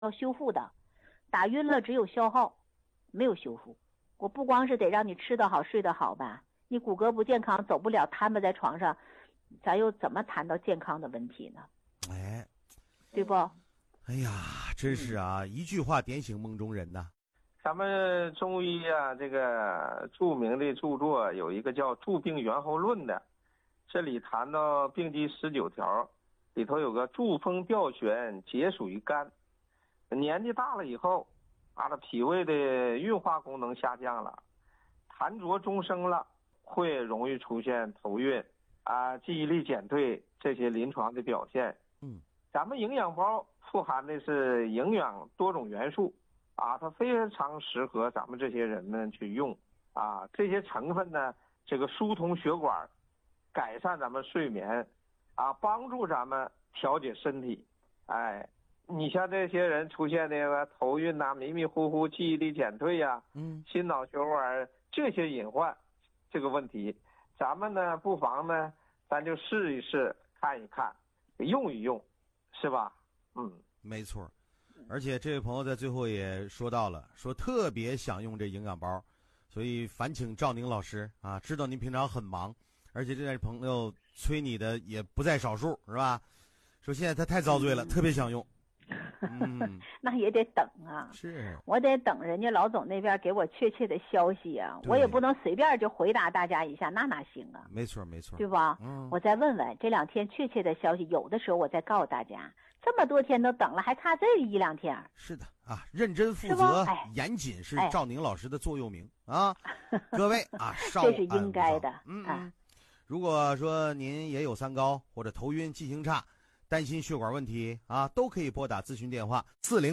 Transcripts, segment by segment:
修复的，打晕了只有消耗，没有修复。我不光是得让你吃得好睡得好吧，你骨骼不健康走不了，瘫巴在床上，咱又怎么谈到健康的问题呢？ 哎， 对不？ 哎呀，真是啊，一句话点醒梦中人呐。 咱们中医啊，这个著名的著作有一个叫《著病源候论》的，这里谈到病机19条，里头有个著风调旋，皆属于肝。年纪大了以后，这脾胃的运化功能下降了，痰浊终生了，会容易出现头晕记忆力减退这些临床的表现。咱们营养包富含的是营养多种元素它非常适合咱们这些人们去用这些成分呢，这个疏通血管，改善咱们睡眠帮助咱们调节身体。你像这些人出现那个头晕迷迷糊糊、记忆力减退心脑血管这些隐患这个问题，咱们呢不妨呢咱就试一试，看一看，用一用，是吧？ 没错。而且这位朋友在最后也说到了，说特别想用这营养包，所以烦请赵宁老师知道您平常很忙，而且这位朋友催你的也不在少数，是吧？说现在他太遭罪了，特别想用。 那也得等是我得等人家老总那边给我确切的消息我也不能随便就回答大家一下，那哪行啊？ 没错没错， 对吧？我再问问这2天确切的消息，有的时候我再告诉大家。这么多天都等了，还差这1-2天。 是的认真负责、严谨是赵宁老师的座右铭各位稍这是应该的。 如果说您也有三高或者头晕、记性差，担心血管问题都可以拨打咨询电话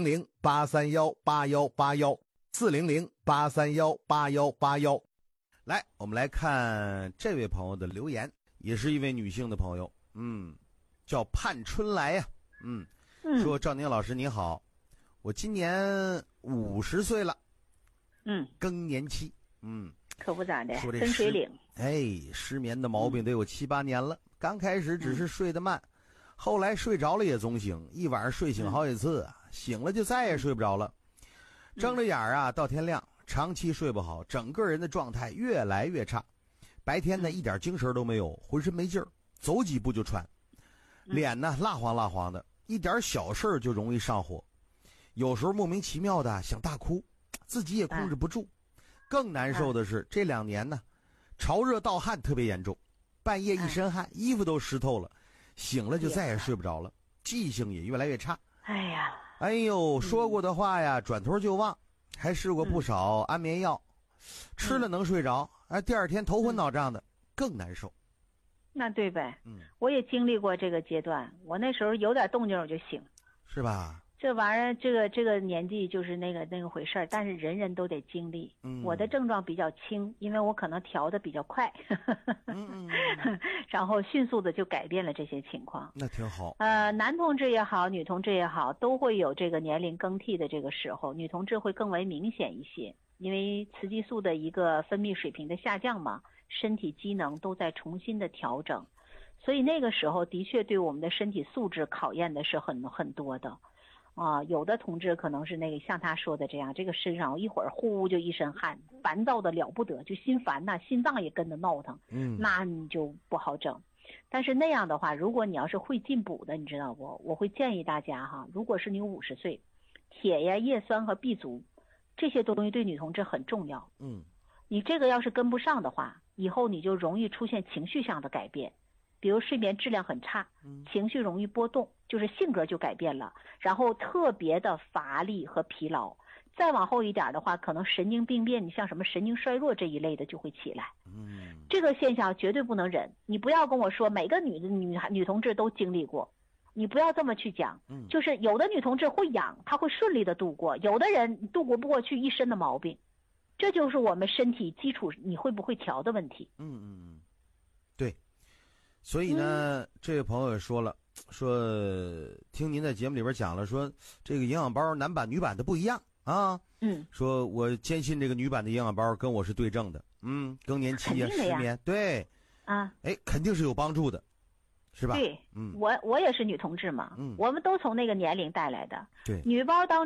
400-831-8181，400-831-8181。来，我们来看这位朋友的留言，也是一位女性的朋友，叫盼春来呀。说赵宁老师你好，我今年50岁了，更年期， 可不咋的， 说这分水岭。 失眠的毛病得有7-8年了，刚开始只是睡得慢，后来睡着了也总醒，一晚上睡醒好几次醒了就再也睡不着了，睁着眼到天亮，长期睡不好，整个人的状态越来越差，白天呢一点精神都没有，浑身没劲儿，走几步就喘，脸呢蜡黄蜡黄的，一点小事就容易上火，有时候莫名其妙的想大哭，自己也控制不住。更难受的是这2年呢潮热盗汗特别严重，半夜一身汗，衣服都湿透了，醒了就再也睡不着了，记性也越来越差。哎呦，说过的话呀转头就忘，还试过不少安眠药，吃了能睡着第二天头昏脑胀的，更难受。 那对呗，我也经历过这个阶段，我那时候有点动静我就醒， 是吧？ 这玩意儿，这个年纪就是那个回事儿，但是人人都得经历。我的症状比较轻，因为我可能调的比较快，然后迅速的就改变了这些情况。 那挺好。 男同志也好，女同志也好，都会有这个年龄更替的这个时候，女同志会更为明显一些，因为雌激素的一个分泌水平的下降嘛，身体机能都在重新的调整，所以那个时候的确对我们的身体素质考验的是很多的。有的同志可能是那个像他说的这样，这个身上一会儿呼就一身汗，烦躁的了不得，就心烦心脏也跟着闹腾，那你就不好整。但是那样的话，如果你要是会进补的，你知道不？我会建议大家如果是你50岁，铁呀、叶酸和 B 族这些东西对女同志很重要。你这个要是跟不上的话，以后你就容易出现情绪上的改变。比如睡眠质量很差，情绪容易波动，就是性格就改变了，然后特别的乏力和疲劳，再往后一点的话，可能神经病变，你像什么神经衰弱这一类的就会起来。这个现象绝对不能忍，你不要跟我说每个女同志都经历过，你不要这么去讲。就是有的女同志会养，她会顺利的度过，有的人度过不过去一身的毛病，这就是我们身体基础你会不会调的问题。 对。所以呢，这位朋友也说了，说听您在节目里边讲了，说这个营养包男版女版的不一样说我坚信这个女版的营养包跟我是对症的，更年期失眠，对肯定是有帮助的， 是吧？ 对，我也是女同志嘛，我们都从那个年龄带来的。 对， 女包当